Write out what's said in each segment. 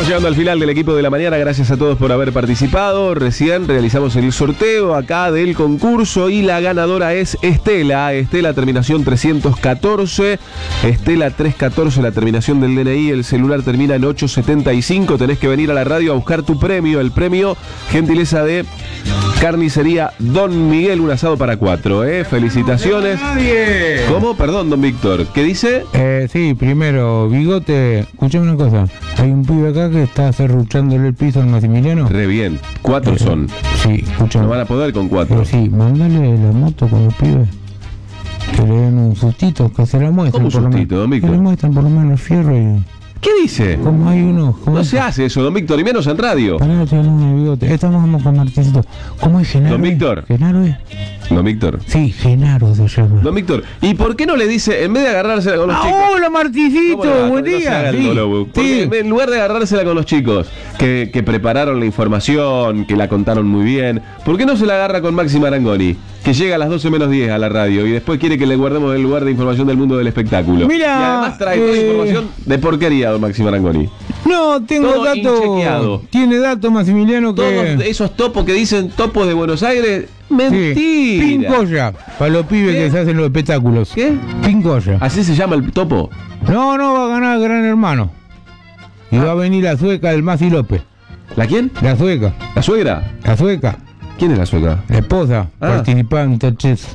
llegando al final del equipo de la mañana, gracias a todos por haber participado. Recién realizamos el sorteo acá del concurso y la ganadora es Estela. Estela, terminación 314. Estela 314, la terminación del DNI. El celular termina en 875. Tenés que venir a la radio a buscar tu premio. El premio, gentileza de Carnicería Don Miguel, un asado para 4. Felicitaciones. ¿Cómo? Perdón, don Víctor. ¿Qué dice? Sí, primero, Bigote, escuchame una cosa. Hay un pibe acá que está serruchándole el piso al Maximiliano. Re bien. 4 son. Sí, escuchame. No van a poder con 4. Pero sí, mandale la moto con los pibes. Que le den un sustito, que se la muestren. ¿Cómo un sustito, don Víctor? Que le muestren por lo menos el fierro y... ¿Qué dice? Como hay uno... No se hace eso, don Víctor, y menos en radio. Pará, no, Bigote. Estamos con Martincito. ¿Cómo es Genaro? Don Víctor. ¿Genaro es? Don Víctor. Sí, Genaro se llama. Don Víctor, ¿y por qué no le dice, en vez de agarrársela con los chicos? ¡Hola, Martincito! ¡Buen día! Sí. En lugar de agarrársela con los chicos, que prepararon la información, que la contaron muy bien, ¿por qué no se la agarra con Maxi Marangoni? Que llega a las 12 menos 10 a la radio y después quiere que le guardemos el lugar de información del mundo del espectáculo. Mira, y además trae toda información de porquería, don Maxi Marangoni. No, tengo todo datos. inchequeado. Tiene datos, Maximiliano, que... Todos esos topos que dicen topos de Buenos Aires, mentira. Sí. Pincoya, para los pibes que se hacen los espectáculos. ¿Qué? Pincoya. ¿Así se llama el topo? No, va a ganar Gran Hermano. Y va a venir la sueca del Masi López. ¿La quién? La sueca. ¿La suegra? La sueca. ¿Quién es la sueca? La esposa. Participante.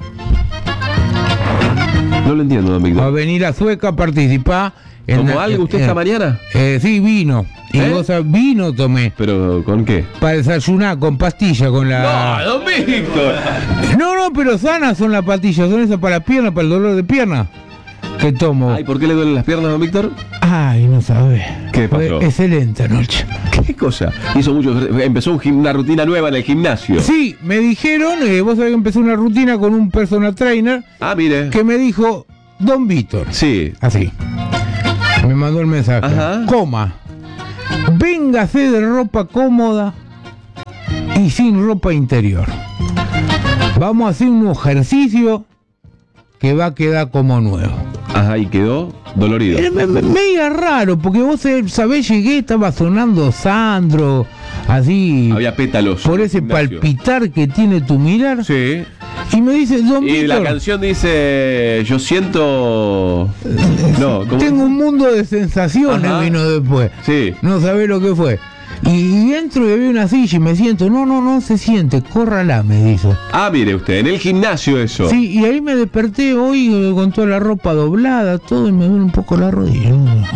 No lo entiendo, don Va a Víctor. venir la sueca a participar. ¿Tomó algo usted esta mañana? Sí, vino. Y vino tomé. ¿Pero con qué? Para desayunar, con pastilla, con la... ¡No, don Víctor! No, pero sanas son las pastillas, son esas para la pierna, para el dolor de pierna. Que tomo. Ay, ¿por qué le duelen las piernas, don Víctor? Ay, no sabes. ¿Qué pasó? Fue excelente anoche. ¿Qué cosa? Empezó una rutina nueva en el gimnasio. Sí, me dijeron, vos sabés que empecé una rutina con un personal trainer. Ah, mire. Que me dijo, don Víctor. Sí. Así. Me mandó el mensaje. Ajá. Coma. Véngase de ropa cómoda y sin ropa interior. Vamos a hacer un ejercicio que va a quedar como nuevo. Ajá, y quedó dolorido. Medio raro, porque vos sabés, llegué, estaba sonando Sandro, así. Había pétalos. Por ese palpitar que tiene tu mirar. Sí. Y me dice, don Víctor, Y la canción dice, yo siento... No, ¿cómo? Tengo un mundo de sensaciones. Ajá. Vino después. Sí. No sabés lo que fue. Y entro y había una silla y me siento, no se siente, córrala, me dice. Ah, mire usted, en el gimnasio eso. Sí, y ahí me desperté hoy con toda la ropa doblada, todo, y me duele un poco la rodilla.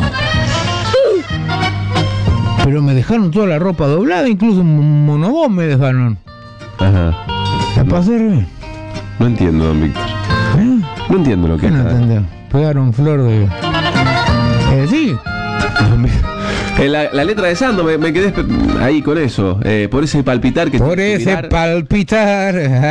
Pero me dejaron toda la ropa doblada, incluso un monobón me dejaron. Ajá. La pasé re bien. No entiendo, don Víctor. No entiendo lo que es. No entendés. Pegaron flor de... sí. La letra de Sando, me quedé ahí con eso. Por ese palpitar que... Por ese palpitar...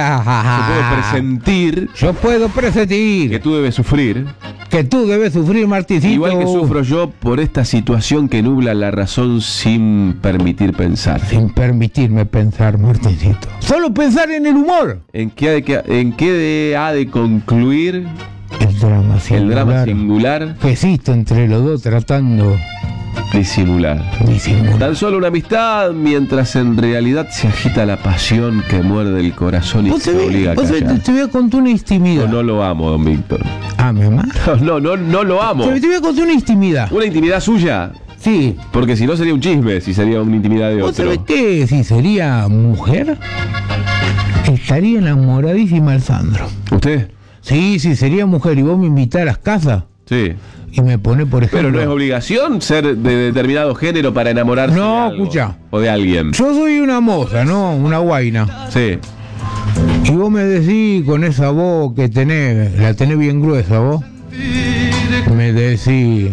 Yo puedo presentir... Que tú debes sufrir. Que tú debes sufrir, Martincito. Igual que sufro yo por esta situación que nubla la razón sin permitir pensar. Sin permitirme pensar, Martincito. Solo pensar en el humor. ¿En qué ha de concluir el drama singular que existe entre los dos tratando... Disimular. Tan solo una amistad, mientras en realidad se agita la pasión que muerde el corazón y te obliga a callar. Te voy a contar una intimidad. No lo amo, don Víctor. ¿Ah, mi mamá? No lo amo. Te voy a contar una intimidad. ¿Una intimidad suya? Sí. Porque si no sería un chisme, si sería una intimidad de otro. ¿Vos sabés qué? Si sería mujer, estaría enamoradísima del Sandro. ¿Usted? Sí, sería mujer y vos me invitaras a casa. Sí. Y me pone, por ejemplo... Pero no es obligación ser de determinado género para enamorarse de algo, escucha. O de alguien. Yo soy una moza, ¿no? Una guaina. Sí. Y vos me decís con esa voz que tenés, la tenés bien gruesa vos. Me decís...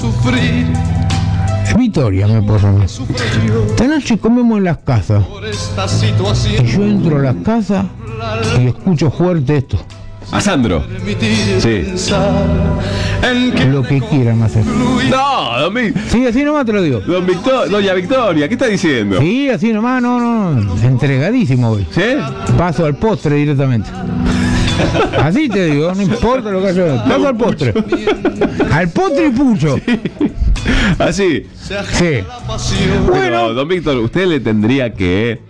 Victoria, me ponen. Esta noche comemos en las casas. Y yo entro a las casas y escucho fuerte esto. A Sandro. Sí. Lo que quieran hacer. No, don Víctor. Sí, así nomás te lo digo. Doña Victoria, ¿qué está diciendo? Sí, así nomás, no. Entregadísimo hoy. ¿Sí? Paso al postre directamente. Así te digo, no importa lo que haya. Paso al postre. Al postre y pucho. Sí. Así. Sí. Bueno, don Víctor, usted le tendría que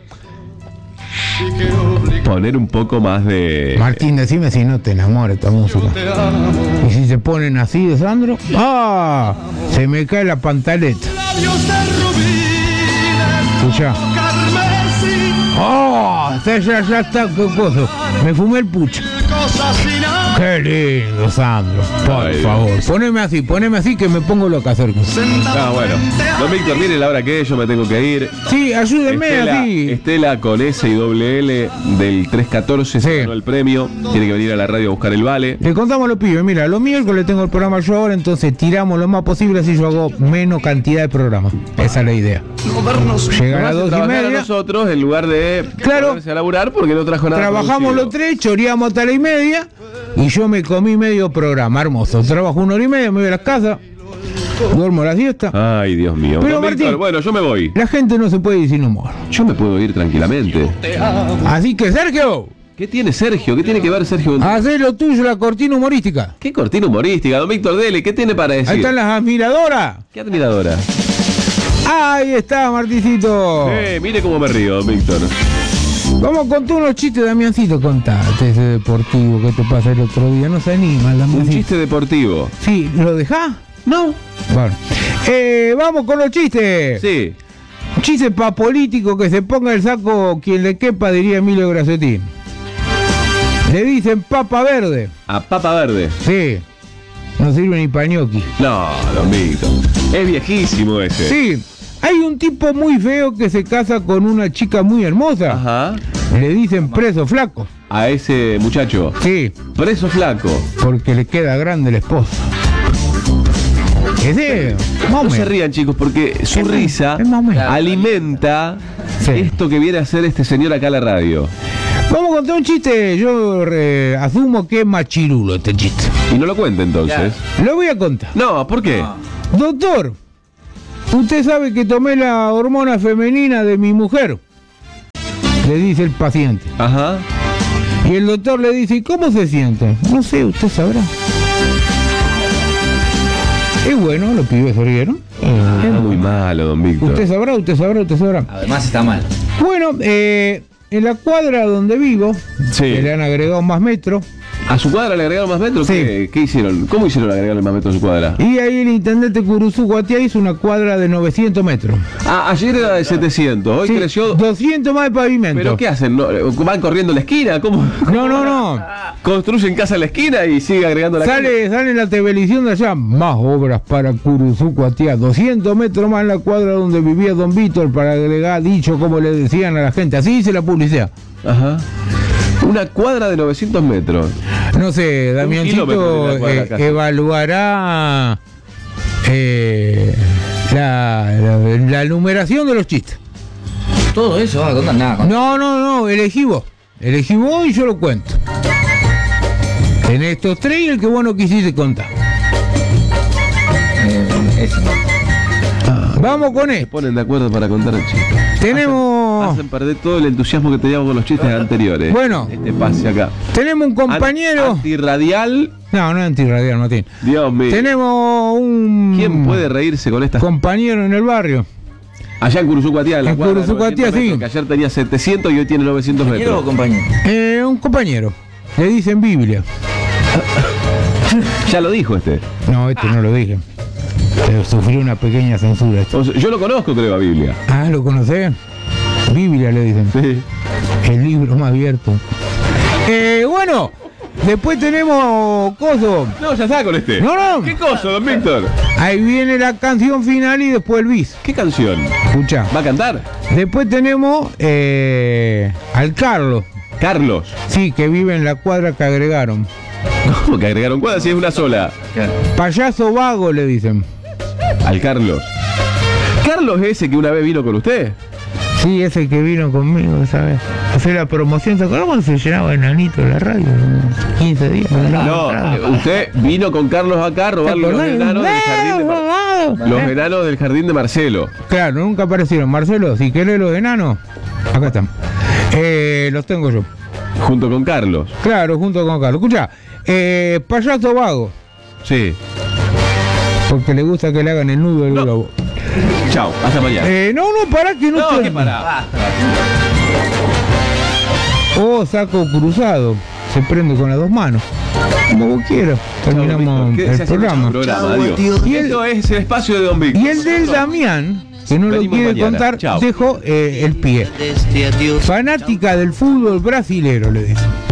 poner un poco más de... Martín, decime si no te enamora esta música. Y si se ponen así de Sandro, ¡ah! Se me cae la pantaleta. Escucha. ¡Oh! Ya está, qué cosa. Me fumé el pucho. Qué lindo, Sandro. Por favor, poneme así que me pongo lo que hacer. Ah, bueno. Don Víctor, mire la hora que es, yo me tengo que ir. Sí, ayúdenme así. Estela con S y doble L del 314 se ganó el premio. Tiene que venir a la radio a buscar el vale. Le contamos a los pibes, mira, los miércoles tengo el programa yo ahora, entonces tiramos lo más posible, así yo hago menos cantidad de programas. Esa es la idea. Llegan a las 2:30. Nosotros, en lugar de ponerse a laburar, porque no trajo nada. Trabajamos los tres, choreamos hasta la 1:30 y yo me comí medio programa, hermoso. Trabajo 1 hora y media, me voy a la casa, duermo la siesta. Ay, Dios mío. Pero Martín, Víctor, bueno, yo me voy. La gente no se puede ir sin humor. Yo me puedo ir tranquilamente. Así que, Sergio, ¿qué tiene Sergio? ¿Qué tiene que ver Sergio? hacé lo tuyo, la cortina humorística. ¿Qué cortina humorística? Don Víctor, dele, ¿qué tiene para decir? Ahí están las admiradoras. ¿Qué admiradora? Ahí está, Marticito. Mire cómo me río, don Víctor. Vamos a contar unos chistes, Damiancito, contate ese deportivo que te pasa el otro día. No se anima, Damiancito. Un chiste deportivo. Sí, ¿lo dejás? No. Bueno. Vamos con los chistes. Sí. Un chiste pa' político que se ponga el saco quien le quepa, diría Emilio Gracetín. Le dicen papa verde. A papa verde. Sí. No sirve ni pa' ñoqui. No, don Víctor. Es viejísimo ese. Sí. Hay un tipo muy feo que se casa con una chica muy hermosa. Ajá. Le dicen preso flaco. A ese muchacho. Sí. Preso flaco. Porque le queda grande el esposo. Ese, no se rían, chicos, porque su risa alimenta esto que viene a hacer este señor acá a la radio. Vamos a contar un chiste. Yo asumo que es machirulo este chiste. Y no lo cuente entonces. Lo voy a contar. No, ¿por qué? Doctor, usted sabe que tomé la hormona femenina de mi mujer, le dice el paciente. Ajá. Y el doctor le dice, ¿y cómo se siente? No sé, usted sabrá. Es bueno, los pibes se rieron. Es muy malo, don Víctor. Usted sabrá. Además está mal. Bueno, en la cuadra donde vivo, que le han agregado más metros. ¿A su cuadra le agregaron más metros? Sí. ¿Qué hicieron? ¿Cómo hicieron agregarle más metros a su cuadra? Y ahí el intendente Curuzú Guatiá hizo una cuadra de 900 metros. Ah, ayer era de 700, hoy creció... 200 más de pavimento. ¿Pero qué hacen? ¿Van corriendo en la esquina? ¿Cómo? No. Construyen casa en la esquina y sigue agregando la Sale en la televisión de allá, más obras para Curuzú Guatiá. 200 metros más en la cuadra donde vivía don Víctor, para agregar, dicho como le decían a la gente. Así dice la publicidad. Ajá. Una cuadra de 900 metros. No sé, Damiancito evaluará la numeración de los chistes. Todo eso va a contar nada. No, elegí vos y yo lo cuento. En estos tres, el que vos no quisiste contar. Eso. Vamos con Se ponen de acuerdo para contar el chiste. Tenemos... Hacen perder todo el entusiasmo que teníamos con los chistes anteriores. Bueno. Este pase acá. Tenemos un compañero... Antirradial. No es antirradial, Martín. Dios mío. Tenemos un... ¿Quién puede reírse con estas... compañero en el barrio? Allá en Curuzú Guatiá, en Curuzú Guatiá, sí. Que ayer tenía 700 y hoy tiene 900 metros. ¿Compañero o compañero? Un compañero. Le dicen Biblia. Ya lo dijo este. No, no lo dije. Pero sufrió una pequeña censura. O sea, yo lo conozco, creo, a Biblia. Ah, ¿lo conocés? Biblia le dicen. Sí. El libro más abierto. Bueno, después tenemos coso. No, ya está con este. No. ¿Qué coso, don Víctor? Ahí viene la canción final y después el bis. ¿Qué canción? Escucha. ¿Va a cantar? Después tenemos al Carlos. Carlos. Sí, que vive en la cuadra que agregaron. ¿Cómo que agregaron cuadras si es una sola? Payaso vago le dicen. Al Carlos. ¿Carlos es ese que una vez vino con usted? Sí, ese que vino conmigo, ¿sabes? Hacer la promoción. ¿Se acuerdan cuando se llenaba enanito la radio? 15 días. No, usted vino con Carlos acá a robar los enanos del jardín los enanos del jardín de Marcelo. Claro, nunca aparecieron. Marcelo, si querés los enanos, acá están. Los tengo yo. Junto con Carlos. Claro, junto con Carlos. Escucha, payaso vago. Sí. Porque le gusta que le hagan el nudo del No. globo. Chao, hasta mañana. No, pará que no, No, te- ¿qué pará? O saco cruzado. Se prende con las dos manos. Como vos quieras. Terminamos Quédese el haciendo programa. adiós. Y el- Esto es el espacio de Don Víctor. Y el del Damián, que no lo Venimos quiere mañana. contar, Chao. dejo el pie. Fanática del fútbol brasilero, le dijo.